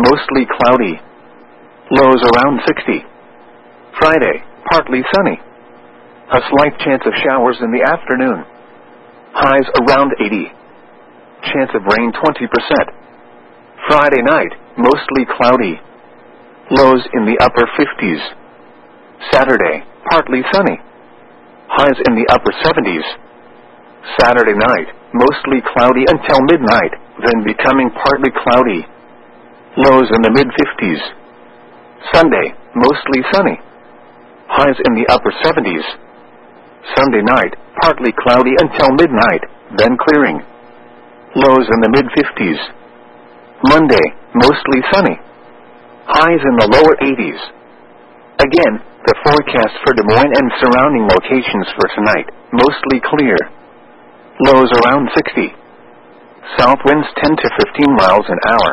mostly cloudy. Lows around 60. Friday, partly sunny. A slight chance of showers in the afternoon. Highs around 80. Chance of rain 20%. Friday night, mostly cloudy. Lows in the upper 50s. Saturday, partly sunny. Highs in the upper 70s. Saturday night, mostly cloudy until midnight, then becoming partly cloudy. Lows in the mid-50s. Sunday, mostly sunny. Highs in the upper 70s. Sunday night, partly cloudy until midnight, then clearing. Lows in the mid-50s. Monday, mostly sunny. Highs in the lower 80s. Again, the forecast for Des Moines and surrounding locations for tonight, mostly clear. Lows around 60. South winds 10 to 15 miles an hour.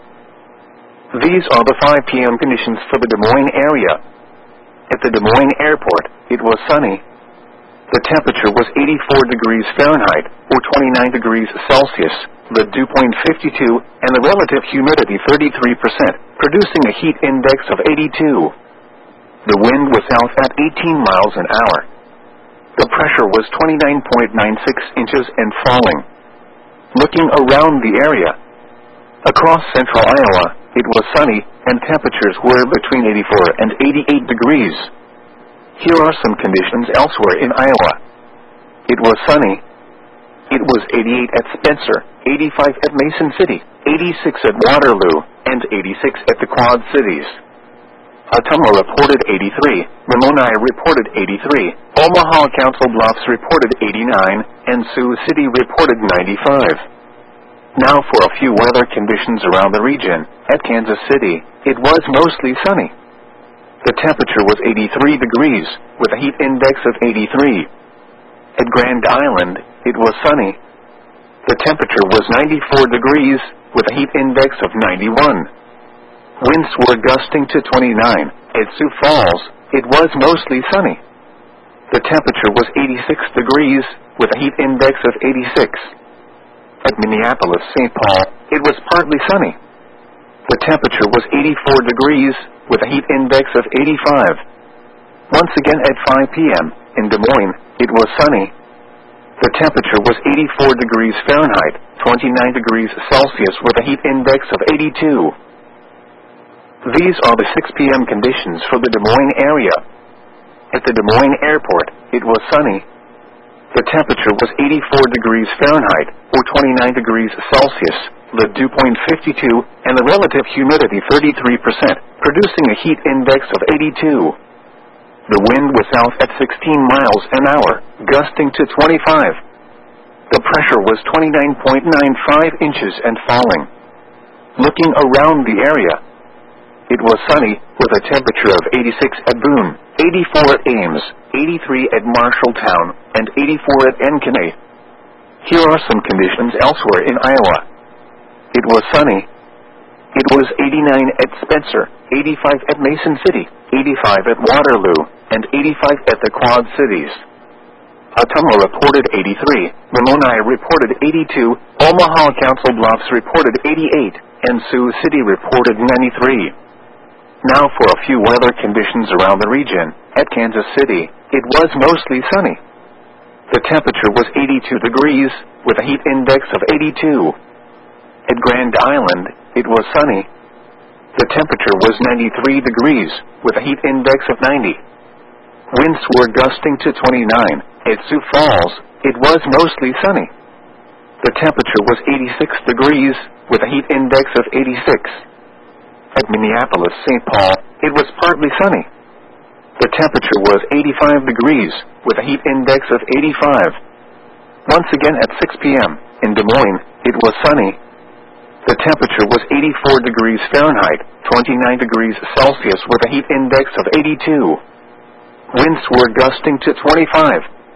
These are the 5 p.m. conditions for the Des Moines area. At the Des Moines airport, it was sunny. The temperature was 84 degrees Fahrenheit, or 29 degrees Celsius, the dew point 52, and the relative humidity 33%, producing a heat index of 82. The wind was south at 18 miles an hour. The pressure was 29.96 inches and falling. Looking around the area, across central Iowa, it was sunny, and temperatures were between 84 and 88 degrees. Here are some conditions elsewhere in Iowa. It was sunny. It was 88 at Spencer, 85 at Mason City, 86 at Waterloo, and 86 at the Quad Cities. Ottumwa reported 83, Ramoni reported 83, Omaha Council Bluffs reported 89, and Sioux City reported 95. Now for a few weather conditions around the region. At Kansas City, it was mostly sunny. The temperature was 83 degrees, with a heat index of 83. At Grand Island, it was sunny. The temperature was 94 degrees, with a heat index of 91. Winds were gusting to 29. At Sioux Falls, it was mostly sunny. The temperature was 86 degrees, with a heat index of 86. At Minneapolis, St. Paul, it was partly sunny. The temperature was 84 degrees, with a heat index of 85. Once again at 5 p.m., in Des Moines, it was sunny. The temperature was 84 degrees Fahrenheit, 29 degrees Celsius, with a heat index of 82. These are the 6 p.m. conditions for the Des Moines area. At the Des Moines airport, it was sunny. The temperature was 84 degrees Fahrenheit, or 29 degrees Celsius, the dew point 52, and the relative humidity 33%, producing a heat index of 82. The wind was south at 16 miles an hour, gusting to 25. The pressure was 29.95 inches and falling. Looking around the area, it was sunny, with a temperature of 86 at Boone, 84 at Ames, 83 at Marshalltown, and 84 at Encanay. Here are some conditions elsewhere in Iowa. It was sunny. It was 89 at Spencer, 85 at Mason City, 85 at Waterloo, and 85 at the Quad Cities. Ottumwa reported 83, Ramoni reported 82, Omaha Council Bluffs reported 88, and Sioux City reported 93. Now for a few weather conditions around the region. At Kansas City, it was mostly sunny. The temperature was 82 degrees, with a heat index of 82. At Grand Island, it was sunny. The temperature was 93 degrees, with a heat index of 90. Winds were gusting to 29. At Sioux Falls, it was mostly sunny. The temperature was 86 degrees, with a heat index of 86. At Minneapolis, St. Paul, it was partly sunny. The temperature was 85 degrees, with a heat index of 85. Once again at 6 p.m., in Des Moines, it was sunny. The temperature was 84 degrees Fahrenheit, 29 degrees Celsius, with a heat index of 82. Winds were gusting to 25.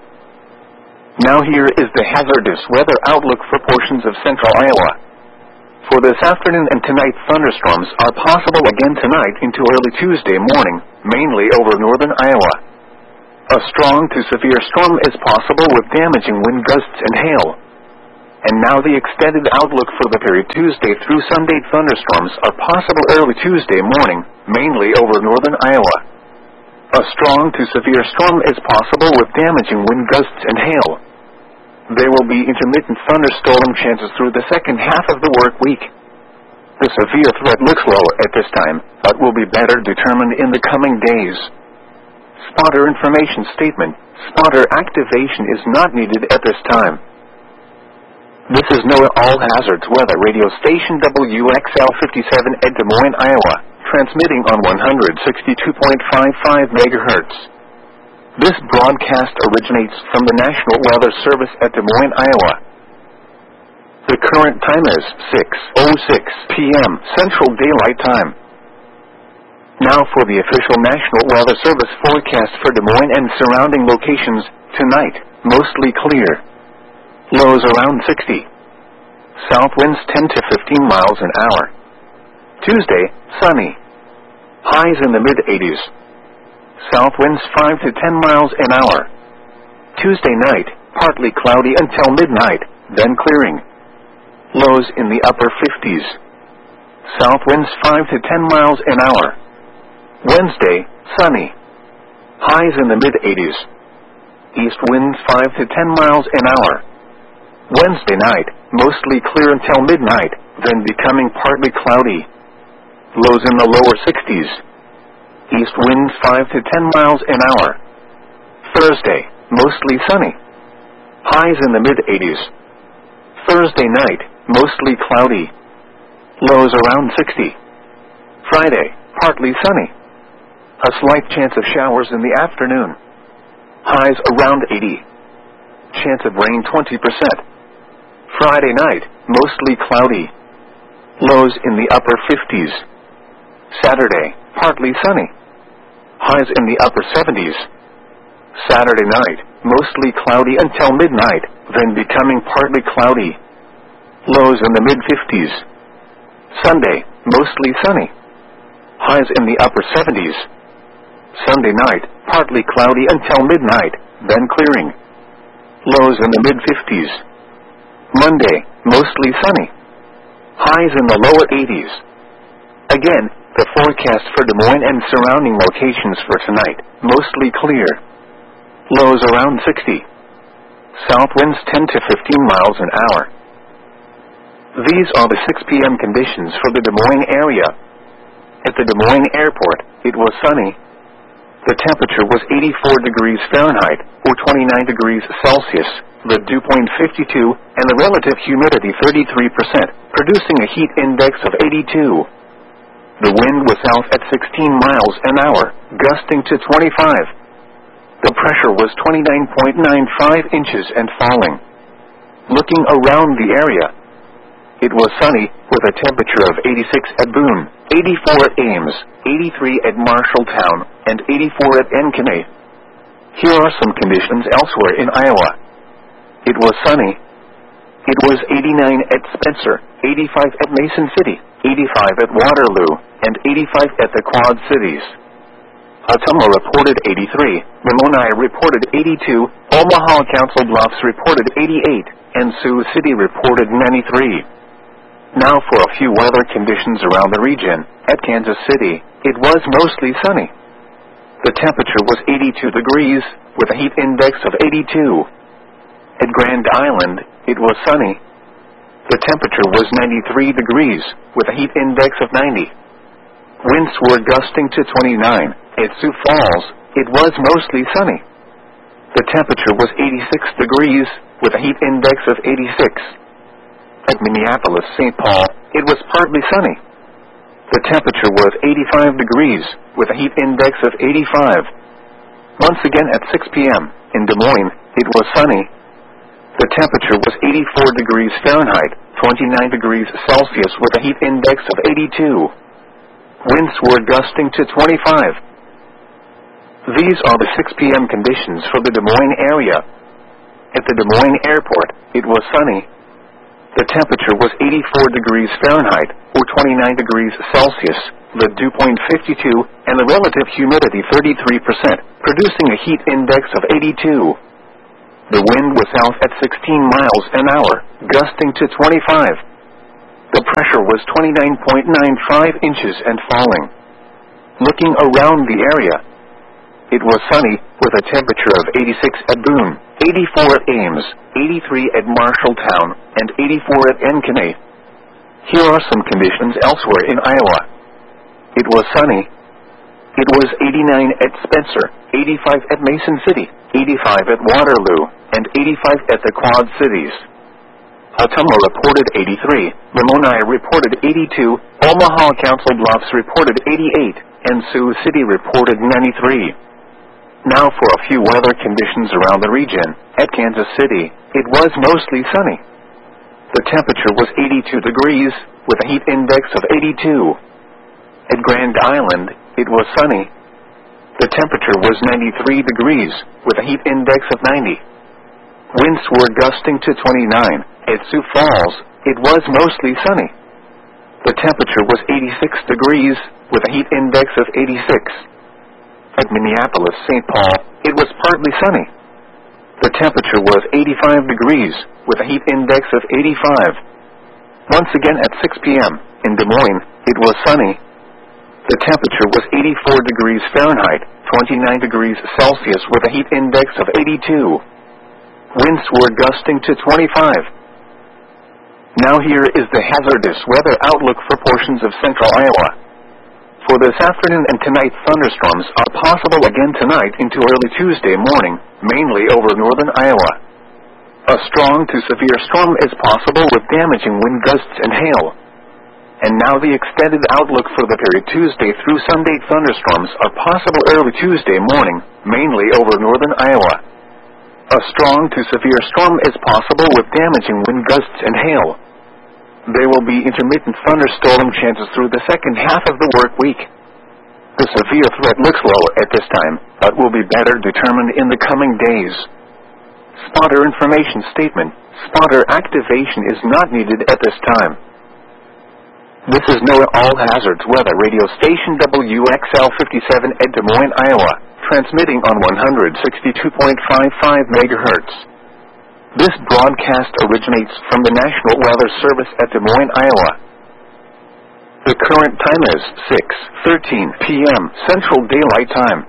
Now here is the hazardous weather outlook for portions of central Iowa. For this afternoon and tonight, thunderstorms are possible again tonight into early Tuesday morning, mainly over northern Iowa. A strong to severe storm is possible with damaging wind gusts and hail. And now the extended outlook for the period Tuesday through Sunday. Thunderstorms are possible early Tuesday morning, mainly over northern Iowa. A strong to severe storm is possible with damaging wind gusts and hail. There will be intermittent thunderstorm chances through the second half of the work week. The severe threat looks low at this time, but will be better determined in the coming days. Spotter information statement. Spotter activation is not needed at this time. This is NOAA All Hazards Weather Radio Station WXL 57 at Des Moines, Iowa, transmitting on 162.55 MHz. This broadcast originates from the National Weather Service at Des Moines, Iowa. The current time is 6:06 p.m. Central Daylight Time. Now for the official National Weather Service forecast for Des Moines and surrounding locations. Tonight, mostly clear. Lows around 60. South winds 10 to 15 miles an hour. Tuesday, sunny. Highs in the mid-80s. South winds 5 to 10 miles an hour. Tuesday night, partly cloudy until midnight, then clearing. Lows in the upper 50s. South winds 5 to 10 miles an hour. Wednesday, sunny. Highs in the mid-80s. East winds 5 to 10 miles an hour. Wednesday night, mostly clear until midnight, then becoming partly cloudy. Lows in the lower 60s. East winds 5 to 10 miles an hour. Thursday, mostly sunny. Highs in the mid-80s. Thursday night, mostly cloudy. Lows around 60. Friday, partly sunny. A slight chance of showers in the afternoon. Highs around 80. Chance of rain 20%. Friday night, mostly cloudy. Lows in the upper 50s. Saturday, partly sunny. Highs in the upper 70s. Saturday night, mostly cloudy until midnight, then becoming partly cloudy. Lows in the mid-50s. Sunday, mostly sunny. Highs in the upper 70s. Sunday night, partly cloudy until midnight, then clearing. Lows in the mid-50s. Monday, mostly sunny. Highs in the lower 80s. Again, the forecast for Des Moines and surrounding locations for tonight, mostly clear. Lows around 60. South winds 10 to 15 miles an hour. These are the 6 p.m. conditions for the Des Moines area. At the Des Moines airport, it was sunny. The temperature was 84 degrees Fahrenheit, or 29 degrees Celsius, the dew point 52, and the relative humidity 33%, producing a heat index of 82. The wind was south at 16 miles an hour, gusting to 25. The pressure was 29.95 inches and falling. Looking around the area, it was sunny, with a temperature of 86 at Boone, 84 at Ames, 83 at Marshalltown, and 84 at Ankeny. Here are some conditions elsewhere in Iowa. It was sunny. It was 89 at Spencer, 85 at Mason City, 85 at Waterloo, and 85 at the Quad Cities. Ottumwa reported 83, Ramoni reported 82, Omaha Council Bluffs reported 88, and Sioux City reported 93. Now for a few weather conditions around the region. At Kansas City, it was mostly sunny. The temperature was 82 degrees, with a heat index of 82. At Grand Island, it was sunny. The temperature was 93 degrees, with a heat index of 90. Winds were gusting to 29. At Sioux Falls, it was mostly sunny. The temperature was 86 degrees, with a heat index of 86. At Minneapolis-St. Paul, it was partly sunny. The temperature was 85 degrees, with a heat index of 85. Once again at 6 p.m., in Des Moines, it was sunny. The temperature was 84 degrees Fahrenheit, 29 degrees Celsius, with a heat index of 82. Winds were gusting to 25. These are the 6 p.m. conditions for the Des Moines area. At the Des Moines airport, it was sunny. The temperature was 84 degrees Fahrenheit, or 29 degrees Celsius, the dew point 52, and the relative humidity 33%, producing a heat index of 82. The wind was south at 16 miles an hour, gusting to 25. The pressure was 29.95 inches and falling. Looking around the area, it was sunny, with a temperature of 86 at Boone, 84 at Ames, 83 at Marshalltown, and 84 at Encanate. Here are some conditions elsewhere in Iowa. It was sunny. It was 89 at Spencer, 85 at Mason City, 85 at Waterloo, and 85 at the Quad Cities. Ottumwa reported 83, Lamoni reported 82, Omaha Council Bluffs reported 88, and Sioux City reported 93. Now for a few weather conditions around the region. At Kansas City, it was mostly sunny. The temperature was 82 degrees, with a heat index of 82. At Grand Island, it was sunny. The temperature was 93 degrees, with a heat index of 90. Winds were gusting to 29. At Sioux Falls, it was mostly sunny. The temperature was 86 degrees, with a heat index of 86. At Minneapolis, St. Paul, it was partly sunny. The temperature was 85 degrees, with a heat index of 85. Once again at 6 p.m., in Des Moines, it was sunny. The temperature was 84 degrees Fahrenheit, 29 degrees Celsius, with a heat index of 82. Winds were gusting to 25. Now here is the hazardous weather outlook for portions of central Iowa. For this afternoon and tonight, thunderstorms are possible again tonight into early Tuesday morning, mainly over northern Iowa. A strong to severe storm is possible with damaging wind gusts and hail. And now the extended outlook for the period Tuesday through Sunday. Thunderstorms are possible early Tuesday morning, mainly over northern Iowa. A strong to severe storm is possible with damaging wind gusts and hail. There will be intermittent thunderstorm chances through the second half of the work week. The severe threat looks low at this time, but will be better determined in the coming days. Spotter information statement. Spotter activation is not needed at this time. This is NOAA All Hazards Weather Radio Station WXL 57 at Des Moines, Iowa, transmitting on 162.55 MHz. This broadcast originates from the National Weather Service at Des Moines, Iowa. The current time is 6:13 p.m. Central Daylight Time.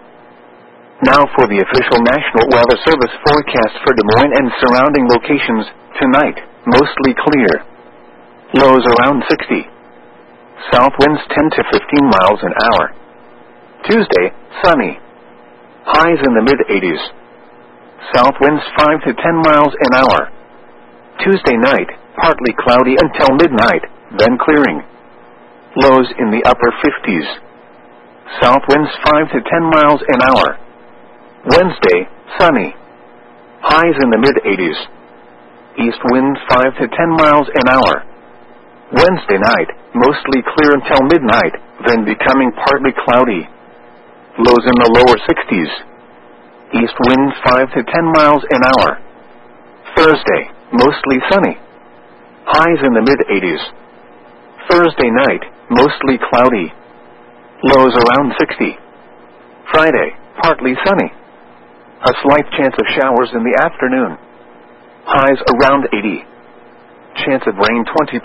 Now for the official National Weather Service forecast for Des Moines and surrounding locations. Tonight, mostly clear. Lows around 60. South winds 10 to 15 miles an hour. Tuesday, sunny. Highs in the mid-80s. South winds 5 to 10 miles an hour. Tuesday night, partly cloudy until midnight, then clearing. Lows in the upper 50s. South winds 5 to 10 miles an hour. Wednesday, sunny. Highs in the mid-80s. East winds 5 to 10 miles an hour. Wednesday night, mostly clear until midnight, then becoming partly cloudy. Lows in the lower 60s. East winds 5 to 10 miles an hour. Thursday, mostly sunny. Highs in the mid-80s. Thursday night, mostly cloudy. Lows around 60. Friday, partly sunny. A slight chance of showers in the afternoon. Highs around 80. Chance of rain 20%.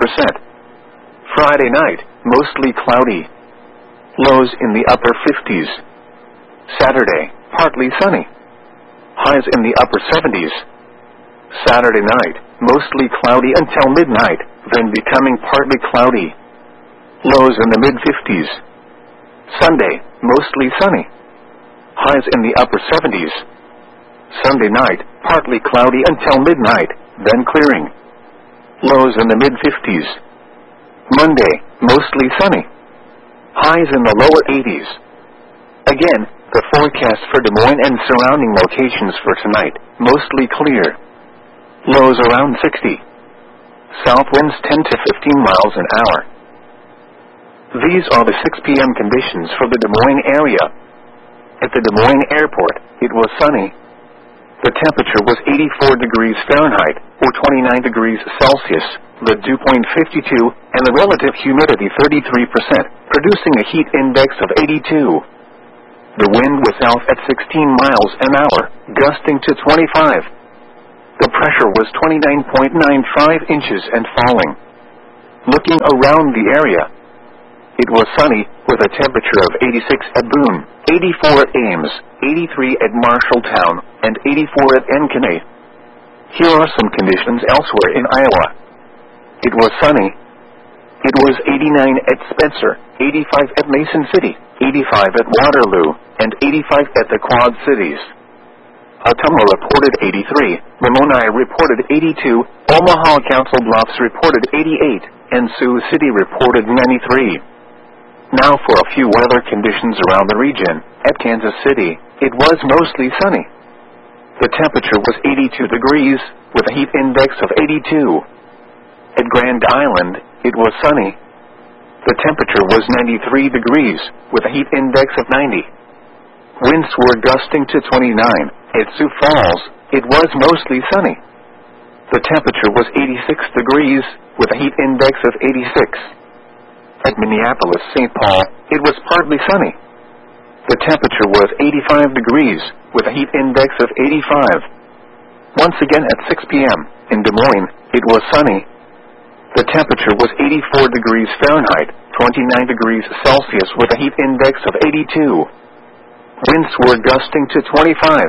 Friday night, mostly cloudy. Lows in the upper 50s. Saturday, partly sunny. Highs in the upper 70s. Saturday night, mostly cloudy until midnight, then becoming partly cloudy. Lows in the mid-50s. Sunday, mostly sunny. Highs in the upper 70s. Sunday night, partly cloudy until midnight, then clearing. Lows in the mid-50s. Monday, mostly sunny. Highs in the lower 80s. Again, the forecast for Des Moines and surrounding locations for tonight, mostly clear. Lows around 60. South winds 10 to 15 miles an hour. These are the 6 p.m. conditions for the Des Moines area. At the Des Moines Airport, it was sunny. The temperature was 84 degrees Fahrenheit, or 29 degrees Celsius, the dew point 52, and the relative humidity 33%, producing a heat index of 82. The wind was south at 16 miles an hour, gusting to 25. The pressure was 29.95 inches and falling. Looking around the area, it was sunny, with a temperature of 86 at Boone, 84 at Ames, 83 at Marshalltown, and 84 at Encanay. Here are some conditions elsewhere in Iowa. It was sunny. It was 89 at Spencer, 85 at Mason City, 85 at Waterloo, and 85 at the Quad Cities. Ottumwa reported 83, Lamoni reported 82, Omaha Council Bluffs reported 88, and Sioux City reported 93. Now for a few weather conditions around the region. At Kansas City, it was mostly sunny. The temperature was 82 degrees, with a heat index of 82. At Grand Island, it was sunny. The temperature was 93 degrees, with a heat index of 90. Winds were gusting to 29. At Sioux Falls, it was mostly sunny. The temperature was 86 degrees, with a heat index of 86. At Minneapolis, St. Paul, it was partly sunny. The temperature was 85 degrees, with a heat index of 85. Once again at 6 p.m., in Des Moines, it was sunny. The temperature was 84 degrees Fahrenheit, 29 degrees Celsius, with a heat index of 82. Winds were gusting to 25.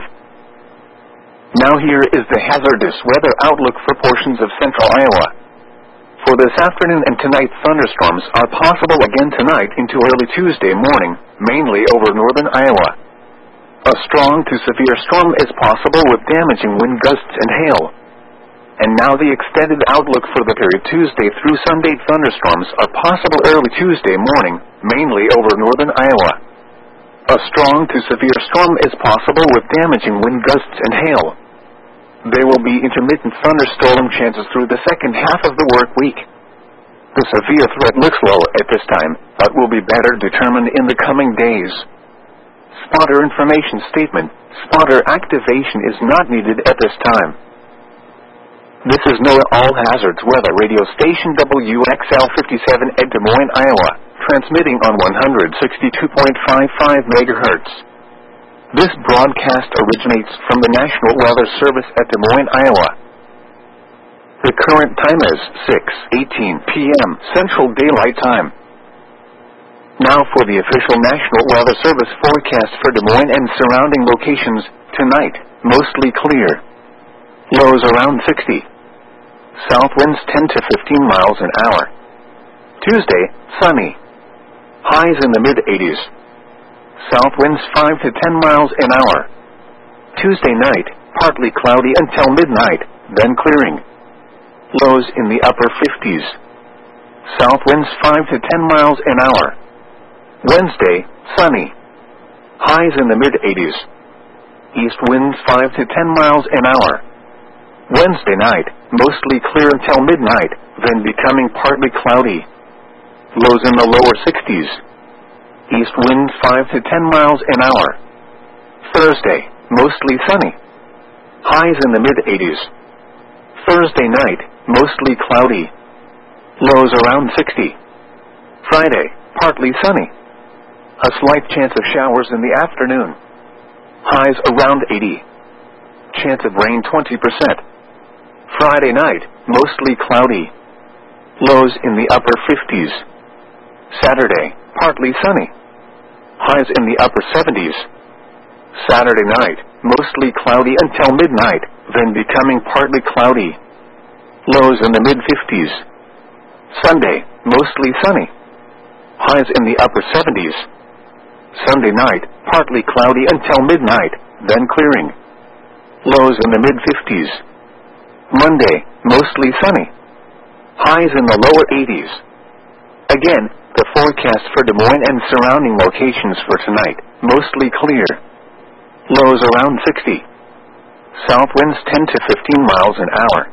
Now here is the hazardous weather outlook for portions of central Iowa. For this afternoon and tonight, thunderstorms are possible again tonight into early Tuesday morning, mainly over northern Iowa. A strong to severe storm is possible with damaging wind gusts and hail. And now the extended outlook for the period Tuesday through Sunday. Thunderstorms are possible early Tuesday morning, mainly over northern Iowa. A strong to severe storm is possible with damaging wind gusts and hail. There will be intermittent thunderstorm chances through the second half of the work week. The severe threat looks low at this time, but will be better determined in the coming days. Spotter information statement. Spotter activation is not needed at this time. This is NOAA All Hazards Weather Radio Station WXL 57 at Des Moines, Iowa, transmitting on 162.55 MHz. This broadcast originates from the National Weather Service at Des Moines, Iowa. The current time is 6:18 p.m. Central Daylight Time. Now for the official National Weather Service forecast for Des Moines and surrounding locations. Tonight, mostly clear. Lows around 60. South winds 10 to 15 miles an hour. Tuesday, sunny. Highs in the mid-80s. South winds 5 to 10 miles an hour. Tuesday night, partly cloudy until midnight, then clearing. Lows in the upper 50s. South winds 5 to 10 miles an hour. Wednesday, sunny. Highs in the mid-80s. East winds 5 to 10 miles an hour. Wednesday night, mostly clear until midnight, then becoming partly cloudy. Lows in the lower 60s. East winds 5 to 10 miles an hour. Thursday, mostly sunny. Highs in the mid-80s. Thursday night, mostly cloudy. Lows around 60. Friday, partly sunny. A slight chance of showers in the afternoon. Highs around 80. Chance of rain 20%. Friday night, mostly cloudy. Lows in the upper 50s. Saturday, partly sunny. Highs in the upper 70s. Saturday night, mostly cloudy until midnight, then becoming partly cloudy. Lows in the mid-50s. Sunday, mostly sunny. Highs in the upper 70s. Sunday night, partly cloudy until midnight, then clearing. Lows in the mid-50s. Monday, mostly sunny. Highs in the lower 80s. Again, the forecast for Des Moines and surrounding locations for tonight, mostly clear. Lows around 60. South winds 10 to 15 miles an hour.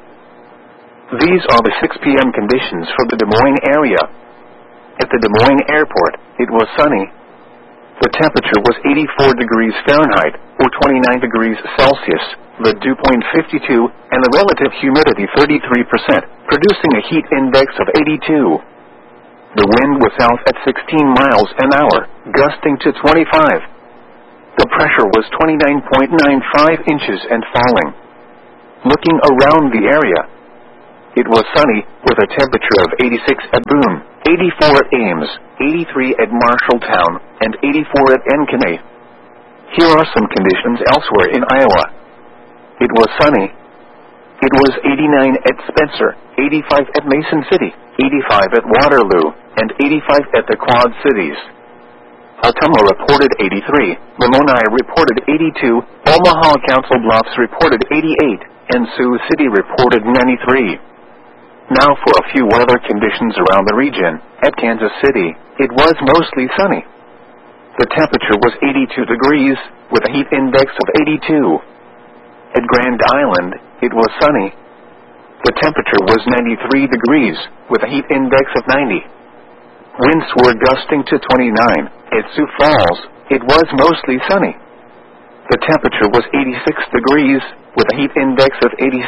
These are the 6 p.m. conditions for the Des Moines area. At the Des Moines Airport, it was sunny. The temperature was 84 degrees Fahrenheit, or 29 degrees Celsius, the dew point 52, and the relative humidity 33%, producing a heat index of 82. The wind was south at 16 miles an hour, gusting to 25. The pressure was 29.95 inches and falling. Looking around the area, it was sunny, with a temperature of 86 at Boone, 84 at Ames, 83 at Marshalltown, and 84 at Encanay. Here are some conditions elsewhere in Iowa. It was sunny. It was 89 at Spencer, 85 at Mason City, 85 at Waterloo, and 85 at the Quad Cities. Altoona reported 83, Lamoni reported 82, Omaha Council Bluffs reported 88, and Sioux City reported 93. Now for a few weather conditions around the region. At Kansas City, it was mostly sunny. The temperature was 82 degrees, with a heat index of 82. At Grand Island, it was sunny. The temperature was 93 degrees, with a heat index of 90. Winds were gusting to 29. At Sioux Falls, it was mostly sunny. The temperature was 86 degrees, with a heat index of 86.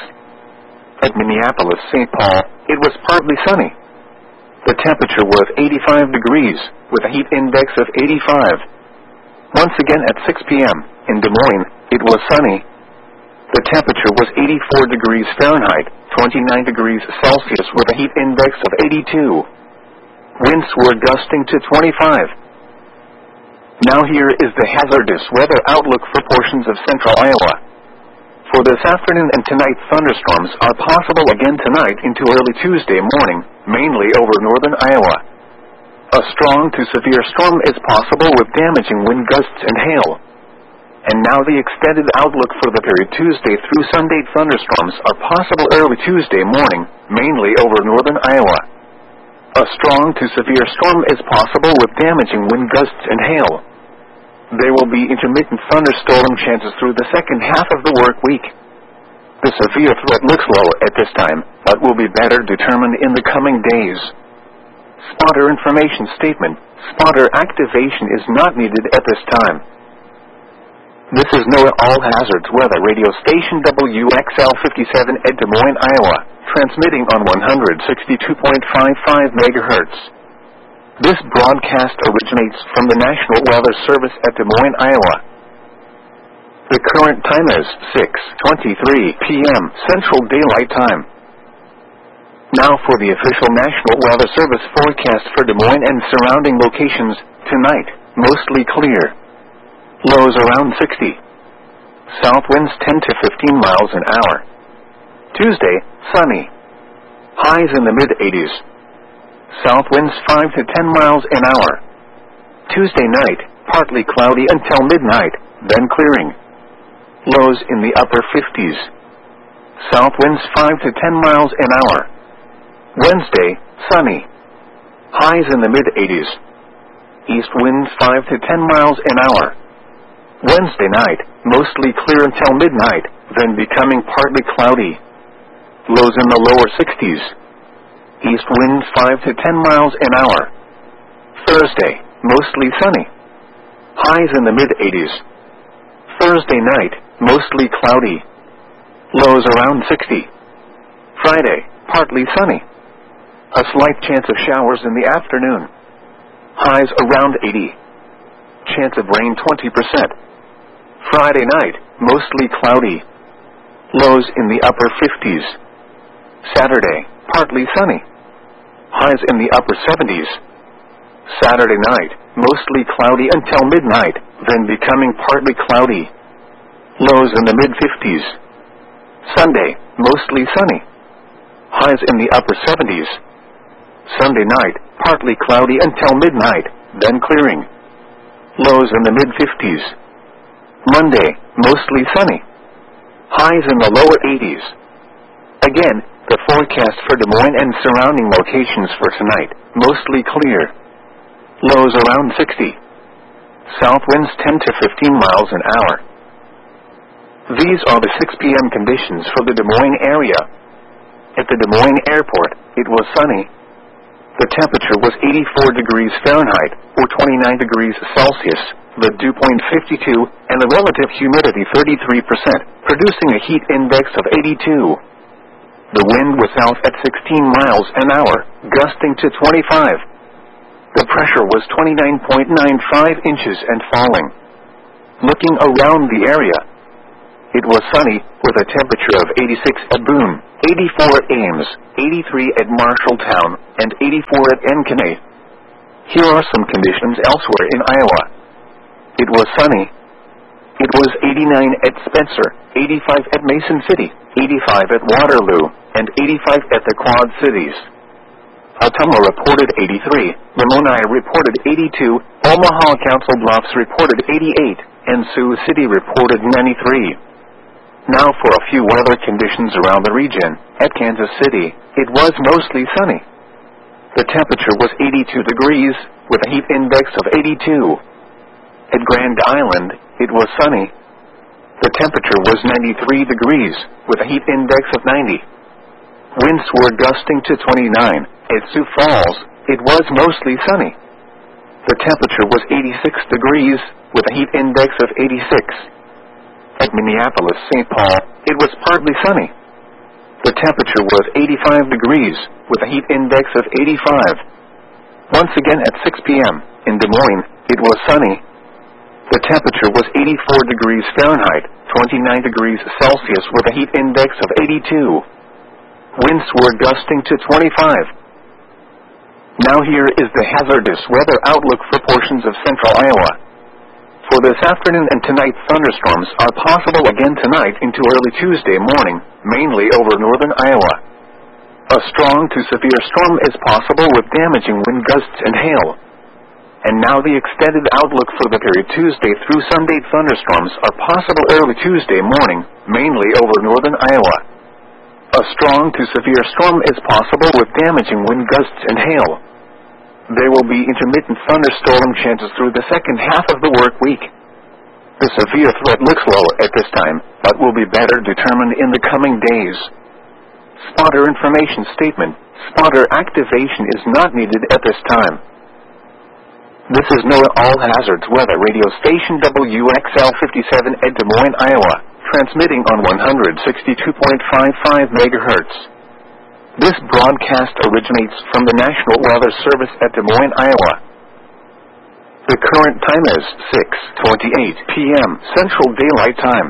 At Minneapolis, St. Paul, it was partly sunny. The temperature was 85 degrees, with a heat index of 85. Once again at 6 p.m., in Des Moines, it was sunny. The temperature was 84 degrees Fahrenheit, 29 degrees Celsius, with a heat index of 82. Winds were gusting to 25. Now here is the hazardous weather outlook for portions of central Iowa. For this afternoon and tonight, thunderstorms are possible again tonight into early Tuesday morning, mainly over northern Iowa. A strong to severe storm is possible with damaging wind gusts and hail. And now the extended outlook for the period Tuesday through Sunday. Thunderstorms are possible early Tuesday morning, mainly over northern Iowa. A strong to severe storm is possible with damaging wind gusts and hail. There will be intermittent thunderstorm chances through the second half of the work week. The severe threat looks low at this time, but will be better determined in the coming days. Spotter information statement. Spotter activation is not needed at this time. This is NOAA All Hazards Weather Radio Station WXL 57 at Des Moines, Iowa, transmitting on 162.55 MHz. This broadcast originates from the National Weather Service at Des Moines, Iowa. The current time is 6:23 p.m. Central Daylight Time. Now for the official National Weather Service forecast for Des Moines and surrounding locations. Tonight, mostly clear. Lows around 60. South winds 10 to 15 miles an hour. Tuesday, sunny. Highs in the mid-80s. South winds 5 to 10 miles an hour. Tuesday night, partly cloudy until midnight, then clearing. Lows in the upper 50s. South winds 5 to 10 miles an hour. Wednesday, sunny. Highs in the mid-80s. East winds 5 to 10 miles an hour. Wednesday night, mostly clear until midnight, then becoming partly cloudy. Lows in the lower 60s. East winds 5 to 10 miles an hour. Thursday, mostly sunny. Highs in the mid-80s. Thursday night, mostly cloudy. Lows around 60. Friday, partly sunny. A slight chance of showers in the afternoon. Highs around 80. Chance of rain 20%. Friday night, mostly cloudy. Lows in the upper 50s. Saturday, partly sunny. Highs in the upper 70s. Saturday night, mostly cloudy until midnight, then becoming partly cloudy. Lows in the mid-50s. Sunday, mostly sunny. Highs in the upper 70s. Sunday night, partly cloudy until midnight, then clearing. Lows in the mid-50s. Monday, mostly sunny. Highs in the lower 80s. Again, the forecast for Des Moines and surrounding locations for tonight, mostly clear. Lows around 60. South winds 10 to 15 miles an hour. These are the 6 p.m. conditions for the Des Moines area. At the Des Moines Airport, it was sunny. The temperature was 84 degrees Fahrenheit, or 29 degrees Celsius, the dew point 52, and the relative humidity 33%, producing a heat index of 82. The wind was south at 16 miles an hour, gusting to 25. The pressure was 29.95 inches and falling. Looking around the area, It was sunny, with a temperature of 86 at Boone, 84 at Ames, 83 at Marshalltown, and 84 at Encanay. Here are some conditions elsewhere in Iowa. It was sunny. It was 89 at Spencer, 85 at Mason City, 85 at Waterloo, and 85 at the Quad Cities. Ottumwa reported 83, Lamoni reported 82, Omaha Council Bluffs reported 88, and Sioux City reported 93. Now for a few weather conditions around the region. At Kansas City, it was mostly sunny. The temperature was 82 degrees, with a heat index of 82. At Grand Island, it was sunny. The temperature was 93 degrees, with a heat index of 90. Winds were gusting to 29. At Sioux Falls, it was mostly sunny. The temperature was 86 degrees, with a heat index of 86. At Minneapolis, St. Paul, it was partly sunny. The temperature was 85 degrees, with a heat index of 85. Once again at 6 p.m., in Des Moines, it was sunny. The temperature was 84 degrees Fahrenheit, 29 degrees Celsius, with a heat index of 82. Winds were gusting to 25. Now here is the hazardous weather outlook for portions of central Iowa. For this afternoon and tonight, thunderstorms are possible again tonight into early Tuesday morning, mainly over northern Iowa. A strong to severe storm is possible with damaging wind gusts and hail. And now the extended outlook for the period Tuesday through Sunday. Thunderstorms are possible early Tuesday morning, mainly over northern Iowa. A strong to severe storm is possible with damaging wind gusts and hail. There will be intermittent thunderstorm chances through the second half of the work week. The severe threat looks low at this time, but will be better determined in the coming days. Spotter information statement. Spotter activation is not needed at this time. This is NOAA All Hazards Weather Radio Station WXL 57 at Des Moines, Iowa, transmitting on 162.55 MHz. This broadcast originates from the National Weather Service at Des Moines, Iowa. The current time is 6:28 p.m. Central Daylight Time.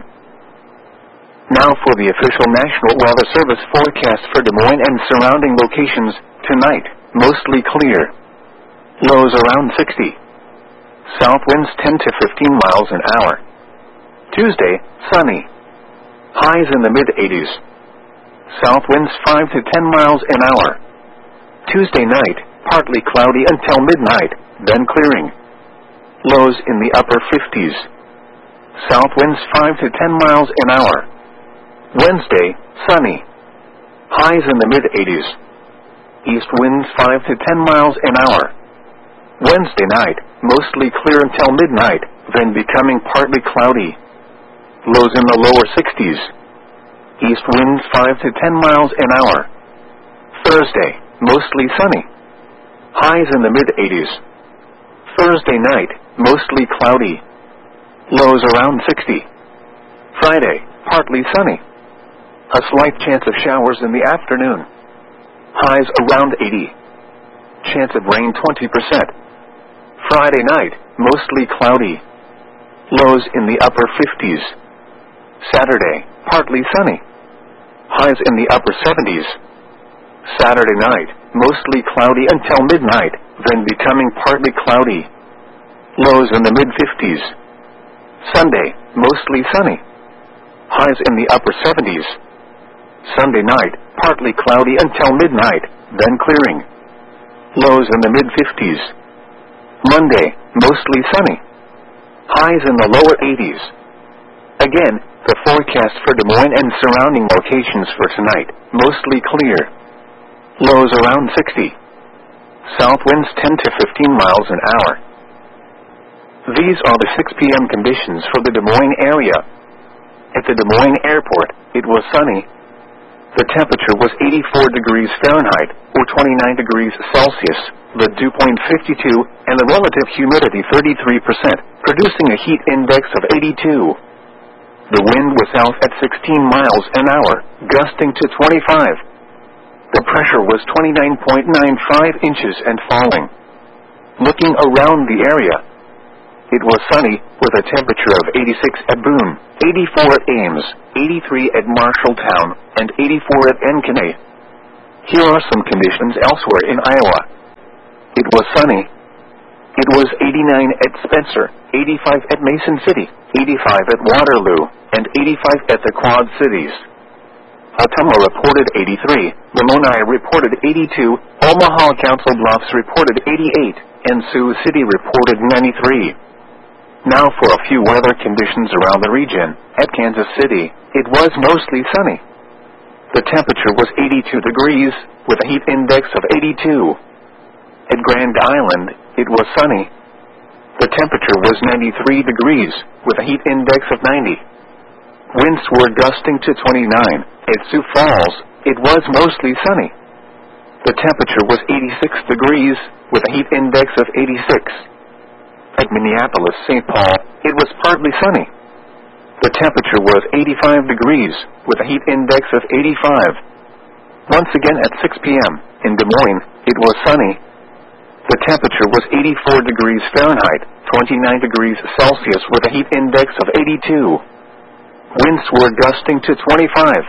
Now for the official National Weather Service forecast for Des Moines and surrounding locations. Tonight, mostly clear. Lows around 60. South winds 10 to 15 miles an hour. Tuesday, sunny. Highs in the mid-80s. South winds 5 to 10 miles an hour. Tuesday night, partly cloudy until midnight, then clearing. Lows in the upper 50s. South winds 5 to 10 miles an hour. Wednesday, sunny. Highs in the mid-80s. East winds 5 to 10 miles an hour. Wednesday night, mostly clear until midnight, then becoming partly cloudy. Lows in the lower 60s. East winds 5 to 10 miles an hour. Thursday, mostly sunny. Highs in the mid-80s. Thursday night, mostly cloudy. Lows around 60. Friday, partly sunny. A slight chance of showers in the afternoon. Highs around 80. Chance of rain 20%. Friday night, mostly cloudy. Lows in the upper 50s. Saturday, partly sunny. Highs in the upper 70s. Saturday night, mostly cloudy until midnight, then becoming partly cloudy. Lows in the mid-50s. Sunday, mostly sunny. Highs in the upper 70s. Sunday night, partly cloudy until midnight, then clearing. Lows in the mid-50s. Monday, mostly sunny. Highs in the lower 80s. Again, the forecast for Des Moines and surrounding locations for tonight, mostly clear. Lows around 60. South winds 10 to 15 miles an hour. These are the 6 p.m. conditions for the Des Moines area. At the Des Moines Airport, it was sunny. The temperature was 84 degrees Fahrenheit, or 29 degrees Celsius, the dew point 52, and the relative humidity 33%, producing a heat index of 82. The wind was south at 16 miles an hour, gusting to 25. The pressure was 29.95 inches and falling. Looking around the area, it was sunny, with a temperature of 86 at Boone, 84 at Ames, 83 at Marshalltown, and 84 at Ankeny. Here are some conditions elsewhere in Iowa. It was sunny. It was 89 at Spencer, 85 at Mason City, 85 at Waterloo, and 85 at the Quad Cities. Ottumwa reported 83, Lamoni reported 82, Omaha Council Bluffs reported 88, and Sioux City reported 93. Now for a few weather conditions around the region. At Kansas City, it was mostly sunny. The temperature was 82 degrees, with a heat index of 82. At Grand Island, it was sunny. The temperature was 93 degrees, with a heat index of 90. Winds were gusting to 29. At Sioux Falls, it was mostly sunny. The temperature was 86 degrees, with a heat index of 86. At Minneapolis-St. Paul, it was partly sunny. The temperature was 85 degrees, with a heat index of 85. Once again at 6 p.m., in Des Moines, it was sunny. The temperature was 84 degrees Fahrenheit, 29 degrees Celsius, with a heat index of 82. Winds were gusting to 25.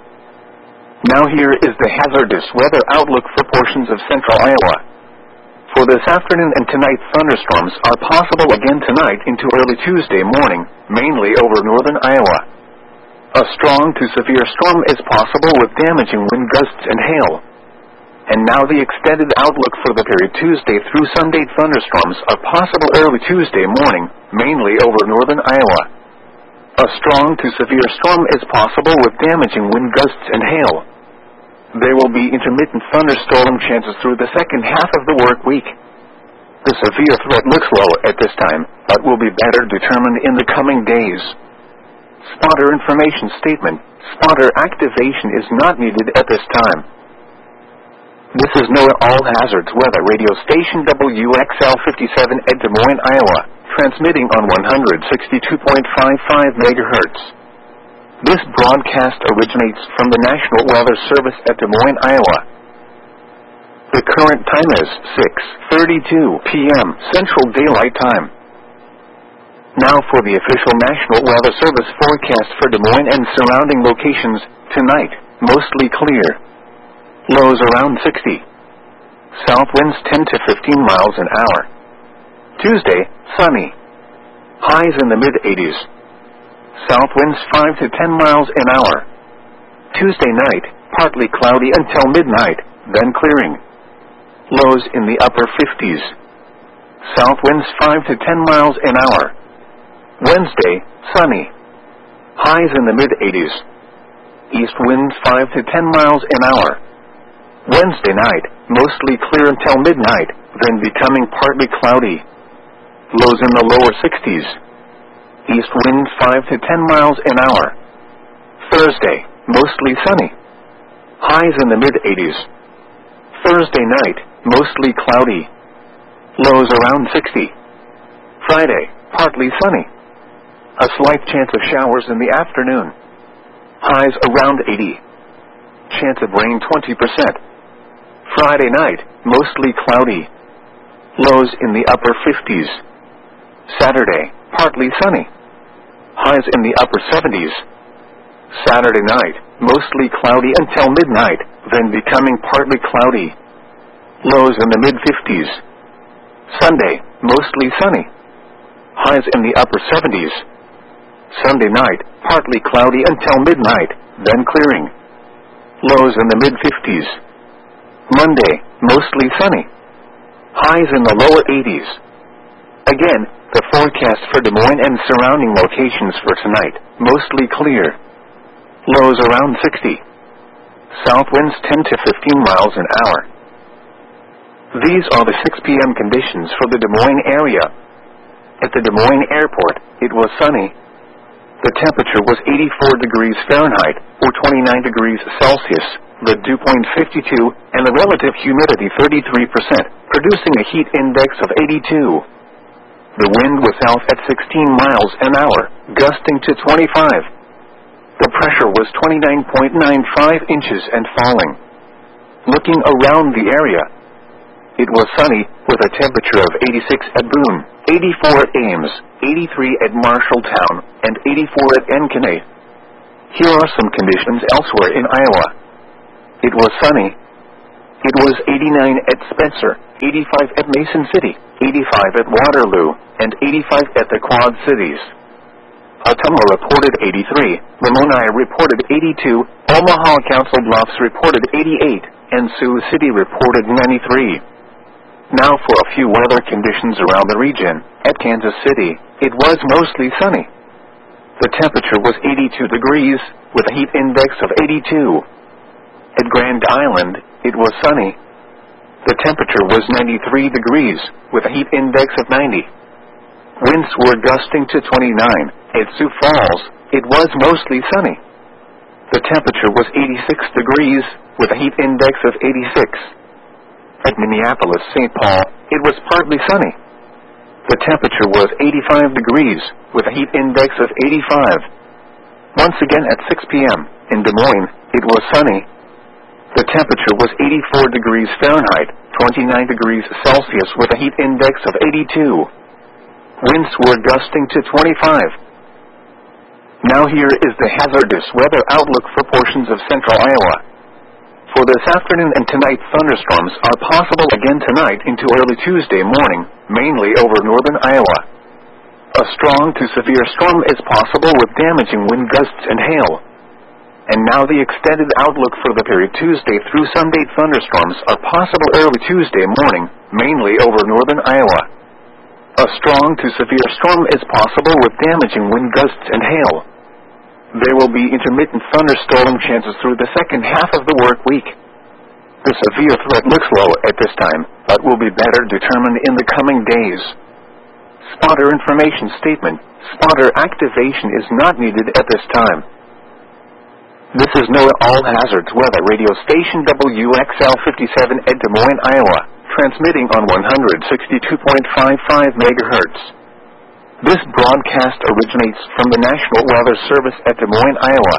Now here is the hazardous weather outlook for portions of central Iowa. For this afternoon and tonight, thunderstorms are possible again tonight into early Tuesday morning, mainly over northern Iowa. A strong to severe storm is possible with damaging wind gusts and hail. And now the extended outlook for the period Tuesday through Sunday. Thunderstorms are possible early Tuesday morning, mainly over northern Iowa. A strong to severe storm is possible with damaging wind gusts and hail. There will be intermittent thunderstorm chances through the second half of the work week. The severe threat looks low at this time, but will be better determined in the coming days. Spotter information statement. Spotter activation is not needed at this time. This is NOAA All Hazards Weather Radio Station WXL 57 at Des Moines, Iowa, transmitting on 162.55 MHz. This broadcast originates from the National Weather Service at Des Moines, Iowa. The current time is 6:32 p.m. Central Daylight Time. Now for the official National Weather Service forecast for Des Moines and surrounding locations. Tonight, mostly clear. Lows around 60. South winds 10 to 15 miles an hour. Tuesday, sunny. Highs in the mid-80s. South winds 5 to 10 miles an hour. Tuesday night, partly cloudy until midnight, then clearing. Lows in the upper 50s. South winds 5 to 10 miles an hour. Wednesday, sunny. Highs in the mid-80s. East winds 5 to 10 miles an hour. Wednesday night, mostly clear until midnight, then becoming partly cloudy. Lows in the lower 60s. East winds 5 to 10 miles an hour. Thursday, mostly sunny. Highs in the mid-80s. Thursday night, mostly cloudy. Lows around 60. Friday, partly sunny. A slight chance of showers in the afternoon. Highs around 80. Chance of rain 20%. Friday night, mostly cloudy. Lows in the upper 50s. Saturday, partly sunny. Highs in the upper 70s. Saturday night, mostly cloudy until midnight, then becoming partly cloudy. Lows in the mid-50s. Sunday, mostly sunny. Highs in the upper 70s. Sunday night, partly cloudy until midnight, then clearing. Lows in the mid-50s. Monday, mostly sunny. Highs in the lower 80s. Again, the forecast for Des Moines and surrounding locations for tonight, mostly clear. Lows around 60. South winds 10 to 15 miles an hour. These are the 6 p.m. conditions for the Des Moines area. At the Des Moines Airport, it was sunny. The temperature was 84 degrees Fahrenheit, or 29 degrees Celsius, the dew point 52, and the relative humidity 33%, producing a heat index of 82. The wind was south at 16 miles an hour, gusting to 25. The pressure was 29.95 inches and falling. Looking around the area, it was sunny, with a temperature of 86 at Boone, 84 at Ames, 83 at Marshalltown, and 84 at Encanay. Here are some conditions elsewhere in Iowa. It was sunny. It was 89 at Spencer, 85 at Mason City, 85 at Waterloo, and 85 at the Quad Cities. Ottumwa reported 83, Lamoni reported 82, Omaha Council Bluffs reported 88, and Sioux City reported 93. Now for a few weather conditions around the region. At Kansas City, it was mostly sunny. The temperature was 82 degrees, with a heat index of 82. At Grand Island, it was sunny. The temperature was 93 degrees, with a heat index of 90. Winds were gusting to 29. At Sioux Falls, it was mostly sunny. The temperature was 86 degrees, with a heat index of 86. At Minneapolis-St. Paul, it was partly sunny. The temperature was 85 degrees, with a heat index of 85. Once again at 6 p.m., in Des Moines, it was sunny. The temperature was 84 degrees Fahrenheit, 29 degrees Celsius, with a heat index of 82. Winds were gusting to 25. Now here is the hazardous weather outlook for portions of central Iowa. For this afternoon and tonight, thunderstorms are possible again tonight into early Tuesday morning, mainly over northern Iowa. A strong to severe storm is possible with damaging wind gusts and hail. And now the extended outlook for the period Tuesday through Sunday. Thunderstorms are possible early Tuesday morning, mainly over northern Iowa. A strong to severe storm is possible with damaging wind gusts and hail. There will be intermittent thunderstorm chances through the second half of the work week. The severe threat looks low at this time, but will be better determined in the coming days. Spotter information statement. Spotter activation is not needed at this time. This is NOAA All Hazards Weather Radio Station WXL 57 at Des Moines, Iowa, transmitting on 162.55 MHz. This broadcast originates from the National Weather Service at Des Moines, Iowa.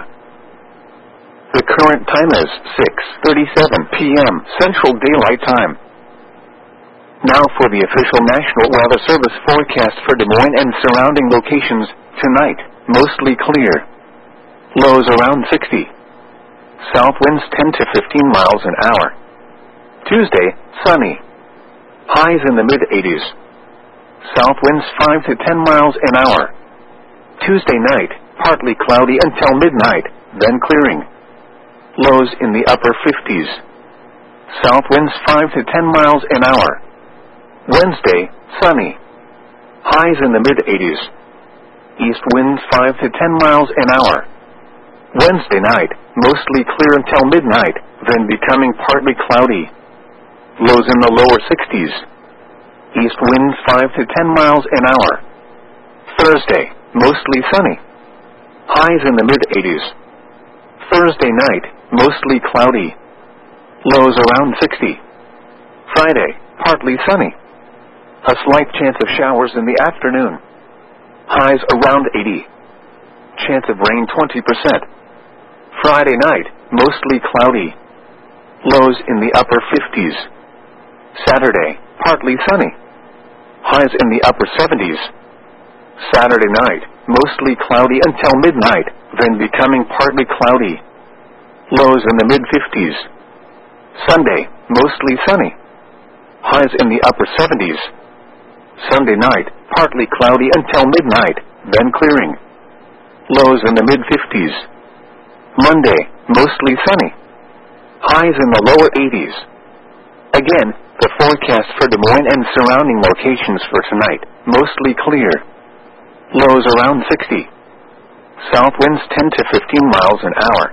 The current time is 6:37 p.m. Central Daylight Time. Now for the official National Weather Service forecast for Des Moines and surrounding locations. Tonight, mostly clear. Lows around 60. South winds 10 to 15 miles an hour. Tuesday, sunny. Highs in the mid-80s. South winds 5 to 10 miles an hour. Tuesday night, partly cloudy until midnight, then clearing. Lows in the upper 50s. South winds 5 to 10 miles an hour. Wednesday, sunny. Highs in the mid-80s. East winds 5 to 10 miles an hour. Wednesday night, mostly clear until midnight, then becoming partly cloudy. Lows in the lower 60s. East winds 5 to 10 miles an hour. Thursday, mostly sunny. Highs in the mid-80s. Thursday night, mostly cloudy. Lows around 60. Friday, partly sunny. A slight chance of showers in the afternoon. Highs around 80. Chance of rain 20%. Friday night, mostly cloudy. Lows in the upper 50s. Saturday, partly sunny. Highs in the upper 70s. Saturday night, mostly cloudy until midnight, then becoming partly cloudy. Lows in the mid-50s. Sunday, mostly sunny. Highs in the upper 70s. Sunday night, partly cloudy until midnight, then clearing. Lows in the mid-50s. Monday, mostly sunny. Highs in the lower 80s. Again, the forecast for Des Moines and surrounding locations for tonight, mostly clear. Lows around 60. South winds 10 to 15 miles an hour.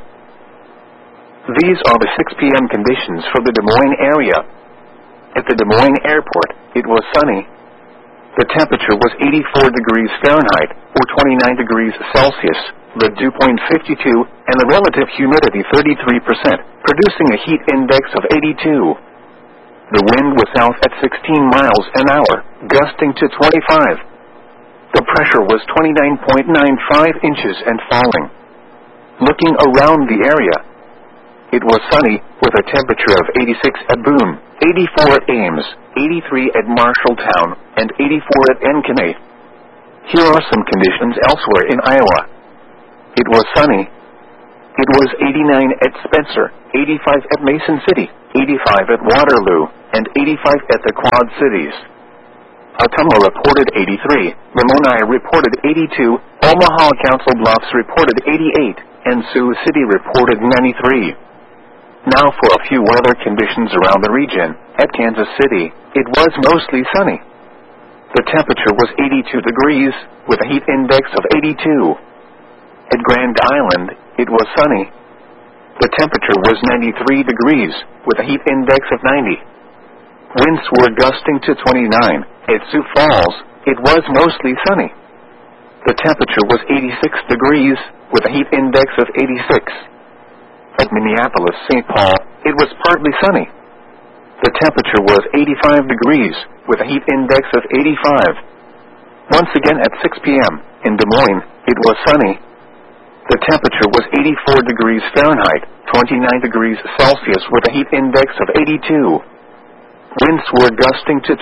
These are the 6 p.m. conditions for the Des Moines area. At the Des Moines Airport, it was sunny. The temperature was 84 degrees Fahrenheit, or 29 degrees Celsius, the dew point 52, and the relative humidity 33%, producing a heat index of 82. The wind was south at 16 miles an hour, gusting to 25. The pressure was 29.95 inches and falling. Looking around the area, it was sunny with a temperature of 86 at Boone, 84 at Ames, 83 at Marshalltown, and 84 at Encanay. Here are some conditions elsewhere in Iowa. It was sunny. It was 89 at Spencer, 85 at Mason City, 85 at Waterloo, and 85 at the Quad Cities. Ottumwa reported 83, Lamoni reported 82, Omaha Council Bluffs reported 88, and Sioux City reported 93. Now for a few weather conditions around the region. At Kansas City, it was mostly sunny. The temperature was 82 degrees, with a heat index of 82. At Grand Island, it was sunny. The temperature was 93 degrees, with a heat index of 90. Winds were gusting to 29. At Sioux Falls, it was mostly sunny. The temperature was 86 degrees, with a heat index of 86. At Minneapolis, St. Paul, it was partly sunny. The temperature was 85 degrees, with a heat index of 85. Once again at 6 p.m., in Des Moines, it was sunny. The temperature was 84 degrees Fahrenheit, 29 degrees Celsius, with a heat index of 82. Winds were gusting to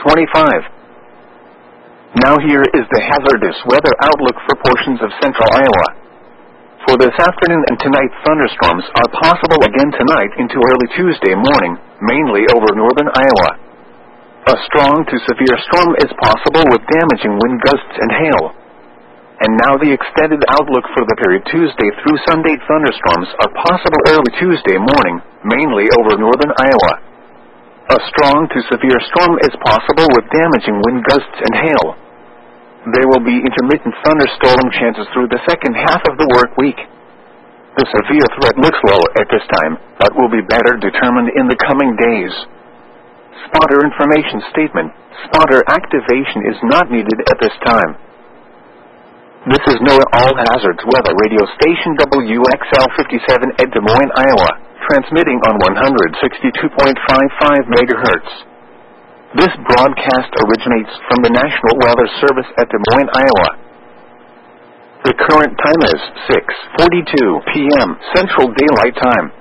25. Now here is the hazardous weather outlook for portions of central Iowa. For this afternoon and tonight, thunderstorms are possible again tonight into early Tuesday morning, mainly over northern Iowa. A strong to severe storm is possible with damaging wind gusts and hail. And now the extended outlook for the period Tuesday through Sunday. Thunderstorms are possible early Tuesday morning, mainly over northern Iowa. A strong to severe storm is possible with damaging wind gusts and hail. There will be intermittent thunderstorm chances through the second half of the work week. The severe threat looks low at this time, but will be better determined in the coming days. Spotter information statement. Spotter activation is not needed at this time. This is NOAA All Hazards Weather Radio Station WXL 57 at Des Moines, Iowa, transmitting on 162.55 MHz. This broadcast originates from the National Weather Service at Des Moines, Iowa. The current time is 6:42 p.m. Central Daylight Time.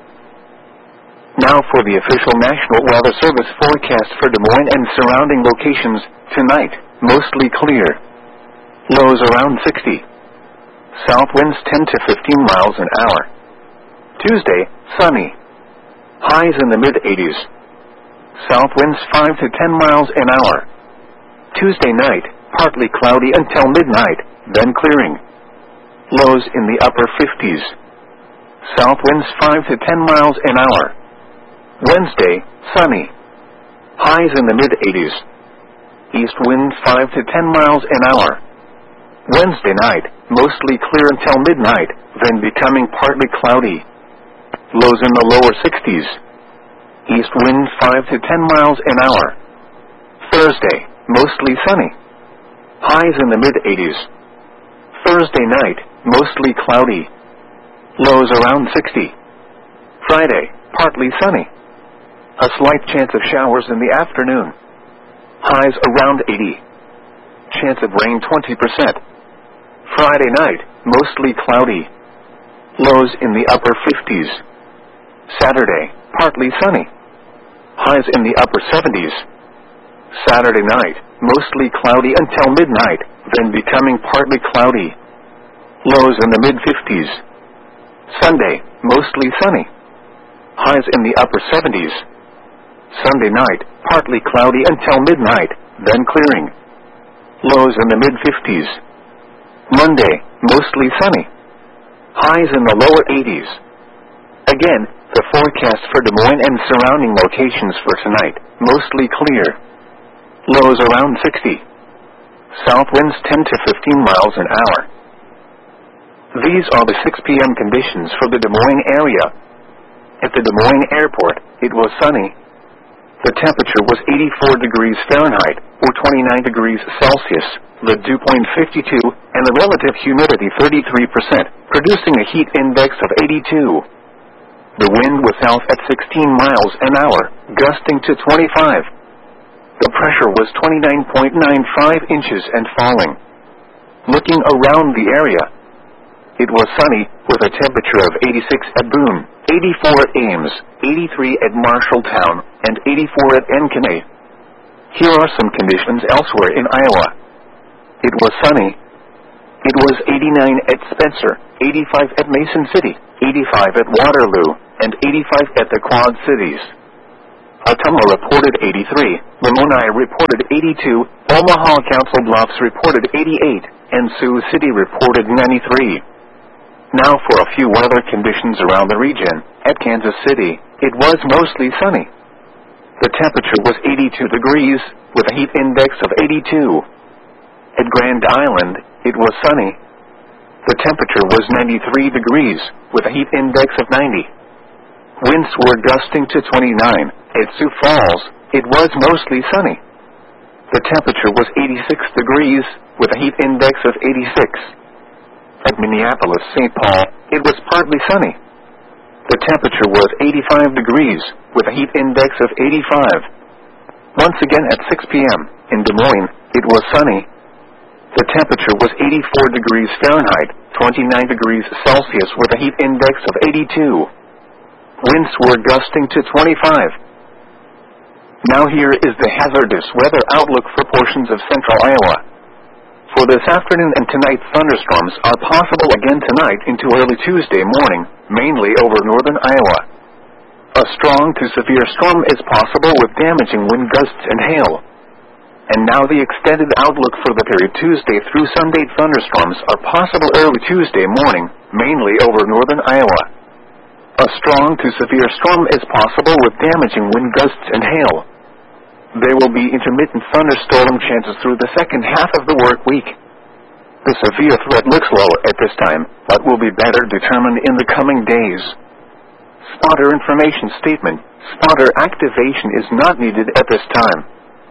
Now for the official National Weather Service forecast for Des Moines and surrounding locations. Tonight, mostly clear. Lows around 60. South winds 10 to 15 miles an hour. Tuesday, sunny. Highs in the mid-80s. South winds 5 to 10 miles an hour. Tuesday night, partly cloudy until midnight, then clearing. Lows in the upper 50s. South winds 5 to 10 miles an hour. Wednesday, sunny. Highs in the mid-80s. East wind 5 to 10 miles an hour. Wednesday night, mostly clear until midnight, then becoming partly cloudy. Lows in the lower 60s. East wind 5 to 10 miles an hour. Thursday, mostly sunny. Highs in the mid-80s. Thursday night, mostly cloudy. Lows around 60. Friday, partly sunny. A slight chance of showers in the afternoon. Highs around 80. Chance of rain 20%. Friday night, mostly cloudy. Lows in the upper 50s. Saturday, partly sunny. Highs in the upper 70s. Saturday night, mostly cloudy until midnight, then becoming partly cloudy. Lows in the mid-50s. Sunday, mostly sunny. Highs in the upper 70s. Sunday night, partly cloudy until midnight, then clearing. Lows in the mid-50s. Monday, mostly sunny. Highs in the lower 80s. Again, the forecast for Des Moines and surrounding locations for tonight, mostly clear. Lows around 60. South winds 10 to 15 miles an hour. These are the 6 p.m. conditions for the Des Moines area. At the Des Moines Airport, it was sunny. The temperature was 84 degrees Fahrenheit, or 29 degrees Celsius, the dew point 52, and the relative humidity 33%, producing a heat index of 82. The wind was south at 16 miles an hour, gusting to 25. The pressure was 29.95 inches and falling. Looking around the area, it was sunny with a temperature of 86 at Boone, 84 at Ames, 83 at Marshalltown, and 84 at Encanay. Here are some conditions elsewhere in Iowa. It was sunny. It was 89 at Spencer, 85 at Mason City, 85 at Waterloo, and 85 at the Quad Cities. Ottumwa reported 83, Lamoni reported 82, Omaha Council Bluffs reported 88, and Sioux City reported 93. Now for a few weather conditions around the region. At Kansas City, it was mostly sunny. The temperature was 82 degrees, with a heat index of 82. At Grand Island, it was sunny. The temperature was 93 degrees, with a heat index of 90. Winds were gusting to 29. At Sioux Falls, it was mostly sunny. The temperature was 86 degrees, with a heat index of 86. At Minneapolis-St. Paul, it was partly sunny. The temperature was 85 degrees, with a heat index of 85. Once again at 6 p.m., in Des Moines, it was sunny. The temperature was 84 degrees Fahrenheit, 29 degrees Celsius, with a heat index of 82. Winds were gusting to 25. Now here is the hazardous weather outlook for portions of central Iowa. For this afternoon and tonight, thunderstorms are possible again tonight into early Tuesday morning, mainly over northern Iowa. A strong to severe storm is possible with damaging wind gusts and hail. And now the extended outlook for the period Tuesday through Sunday. Thunderstorms are possible early Tuesday morning, mainly over northern Iowa. A strong to severe storm is possible with damaging wind gusts and hail. There will be intermittent thunderstorm chances through the second half of the work week. The severe threat looks low at this time, but will be better determined in the coming days. Spotter information statement. Spotter activation is not needed at this time.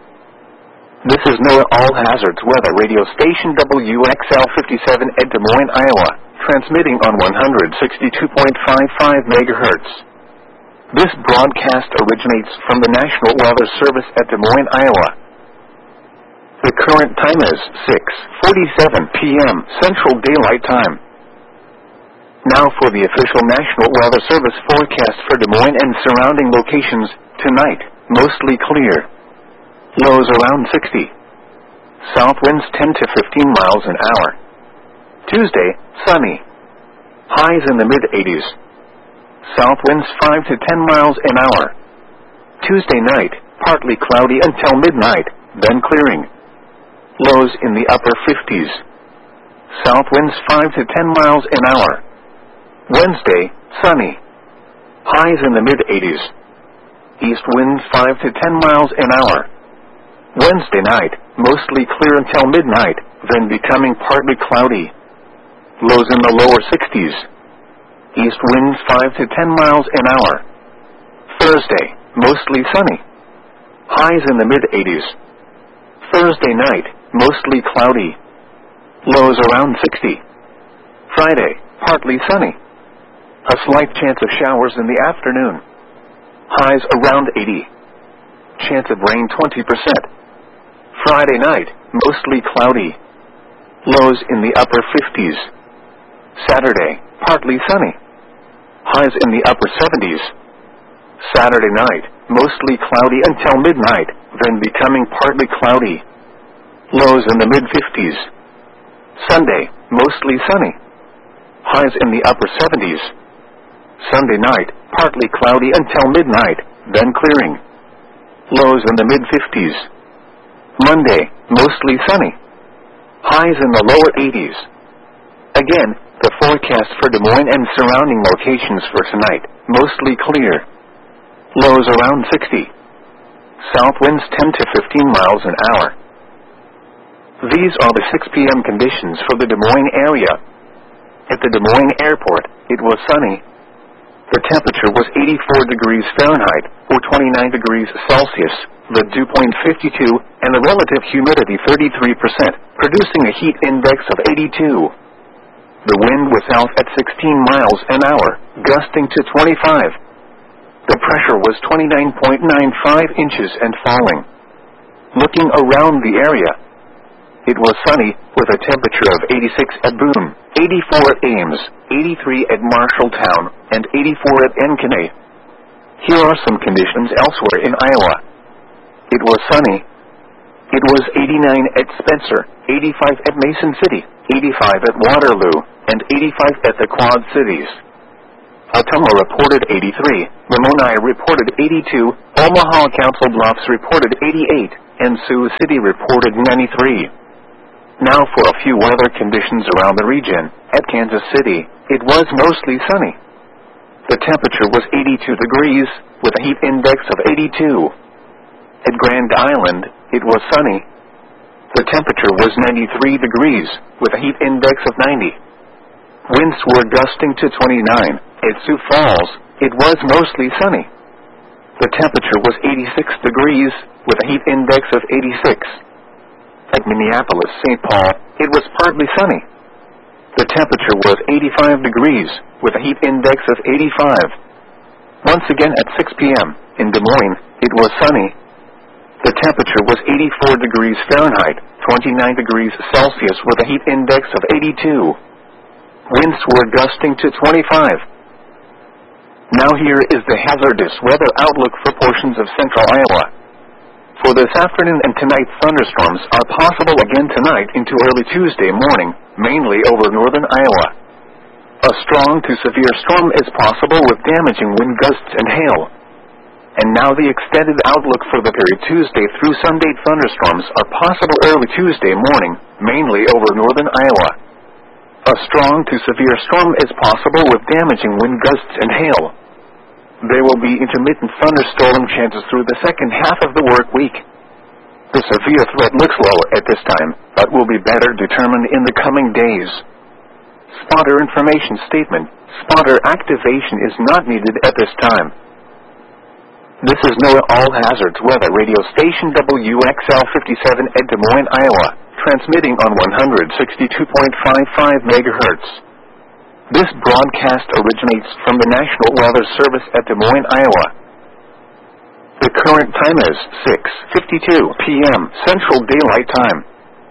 This is NOAA All Hazards Weather Radio Station WXL 57 at Des Moines, Iowa, transmitting on 162.55 megahertz. This broadcast originates from the National Weather Service at Des Moines, Iowa. The current time is 6:47 p.m. Central Daylight Time. Now for the official National Weather Service forecast for Des Moines and surrounding locations. Tonight, mostly clear. Lows around 60. South winds 10 to 15 miles an hour. Tuesday, sunny. Highs in the mid-80s. South winds 5 to 10 miles an hour. Tuesday night, partly cloudy until midnight, then clearing. Lows in the upper 50s. South winds 5 to 10 miles an hour. Wednesday, sunny. Highs in the mid-80s. East winds 5 to 10 miles an hour. Wednesday night, mostly clear until midnight, then becoming partly cloudy. Lows in the lower 60s. East winds 5 to 10 miles an hour. Thursday, mostly sunny. Highs in the mid-80s. Thursday night, mostly cloudy. Lows around 60. Friday, partly sunny. A slight chance of showers in the afternoon. Highs around 80. Chance of rain 20%. Friday night, mostly cloudy. Lows in the upper 50s. Saturday, partly sunny. Highs in the upper 70s. Saturday night, mostly cloudy until midnight, then becoming partly cloudy. Lows in the mid-50s. Sunday, mostly sunny. Highs in the upper 70s. Sunday night, partly cloudy until midnight, then clearing. Lows in the mid-50s. Monday, mostly sunny. Highs in the lower 80s. Again, the forecast for Des Moines and surrounding locations for tonight, mostly clear. Lows around 60. South winds 10 to 15 miles an hour. These are the 6 p.m. conditions for the Des Moines area. At the Des Moines Airport, it was sunny. The temperature was 84 degrees Fahrenheit, or 29 degrees Celsius, the dew point 52, and the relative humidity 33%, producing a heat index of 82. The wind was south at 16 miles an hour, gusting to 25. The pressure was 29.95 inches and falling. Looking around the area, it was sunny, with a temperature of 86 at Boone, 84 at Ames, 83 at Marshalltown, and 84 at Encanay. Here are some conditions elsewhere in Iowa. It was sunny. It was 89 at Spencer, 85 at Mason City, 85 at Waterloo, and 85 at the Quad Cities. Ottumwa reported 83, Lamoni reported 82, Omaha Council Bluffs reported 88, and Sioux City reported 93. Now for a few weather conditions around the region. At Kansas City, it was mostly sunny. The temperature was 82 degrees, with a heat index of 82. At Grand Island, it was sunny. The temperature was 93 degrees, with a heat index of 90. Winds were gusting to 29. At Sioux Falls, it was mostly sunny. The temperature was 86 degrees, with a heat index of 86. At Minneapolis, St. Paul, it was partly sunny. The temperature was 85 degrees, with a heat index of 85. Once again at 6 p.m., in Des Moines, it was sunny. The temperature was 84 degrees Fahrenheit, 29 degrees Celsius, with a heat index of 82. Winds were gusting to 25. Now here is the hazardous weather outlook for portions of central Iowa. For this afternoon and tonight, thunderstorms are possible again tonight into early Tuesday morning, mainly over northern Iowa. A strong to severe storm is possible with damaging wind gusts and hail. And now the extended outlook for the period Tuesday through Sunday. Thunderstorms are possible early Tuesday morning, mainly over northern Iowa. A strong to severe storm is possible with damaging wind gusts and hail. There will be intermittent thunderstorm chances through the second half of the work week. The severe threat looks low at this time, but will be better determined in the coming days. Spotter information statement. Spotter activation is not needed at this time. This is NOAA All Hazards Weather Radio Station WXL 57 at Des Moines, Iowa, transmitting on 162.55 MHz. This broadcast originates from the National Weather Service at Des Moines, Iowa. The current time is 6:52 p.m. Central Daylight Time.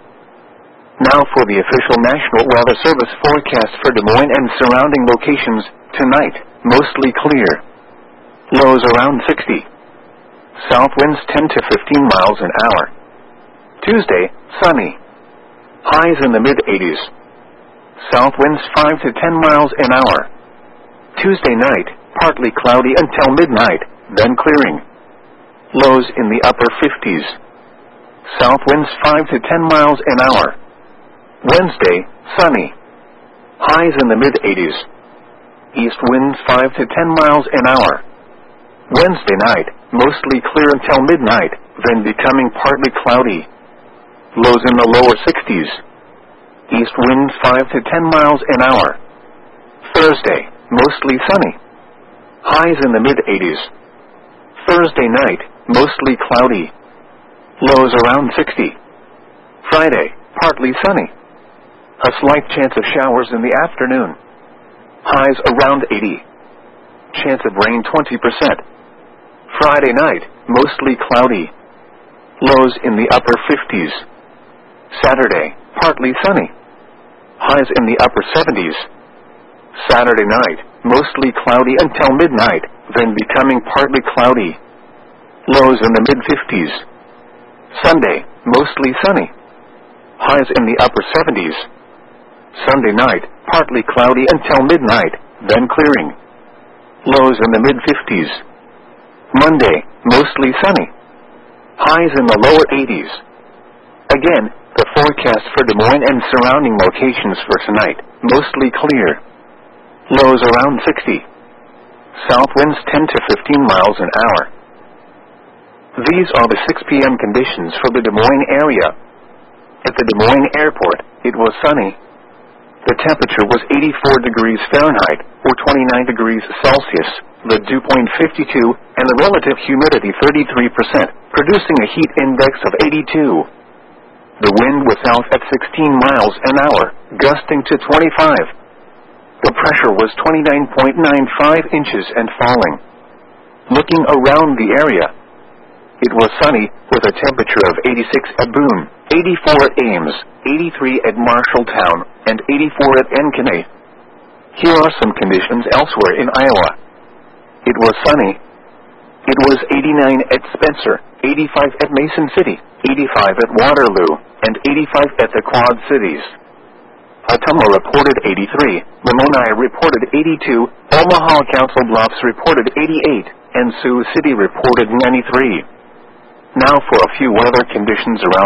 Now for the official National Weather Service forecast for Des Moines and surrounding locations. Tonight, mostly clear. Lows around 60. South winds 10 to 15 miles an hour. Tuesday, sunny. Highs in the mid-80s. South winds 5 to 10 miles an hour. Tuesday night, partly cloudy until midnight, then clearing. Lows in the upper 50s. South winds 5 to 10 miles an hour. Wednesday, sunny. Highs in the mid-80s. East winds 5 to 10 miles an hour. Wednesday night, mostly clear until midnight, then becoming partly cloudy. Lows in the lower 60s. East winds 5 to 10 miles an hour. Thursday, mostly sunny. Highs in the mid-80s. Thursday night, mostly cloudy. Lows around 60. Friday, partly sunny. A slight chance of showers in the afternoon. Highs around 80. Chance of rain 20%. Friday night, mostly cloudy. Lows in the upper 50s. Saturday, partly sunny. Highs in the upper 70s. Saturday night, mostly cloudy until midnight, then becoming partly cloudy. Lows in the mid-50s. Sunday, mostly sunny. Highs in the upper 70s. Sunday night, partly cloudy until midnight, then clearing. Lows in the mid-50s. Monday, mostly sunny. Highs in the lower 80s. Again, the forecast for Des Moines and surrounding locations for tonight, mostly clear. Lows around 60. South winds 10 to 15 miles an hour. These are the 6 p.m. conditions for the Des Moines area. At the Des Moines Airport, it was sunny. The temperature was 84 degrees Fahrenheit, or 29 degrees Celsius, the dew point 52, and the relative humidity 33%, producing a heat index of 82. The wind was south at 16 miles an hour, gusting to 25. The pressure was 29.95 inches and falling. Looking around the area, it was sunny with a temperature of 86 at Boone, 84 at Ames, 83 at Marshalltown, and 84 at Ankeny. Here are some conditions elsewhere in Iowa. It was sunny. It was 89 at Spencer, 85 at Mason City, 85 at Waterloo, and 85 at the Quad Cities. Ottumwa reported 83, Lamoni reported 82, Omaha Council Bluffs reported 88, and Sioux City reported 93. Now for a few weather conditions around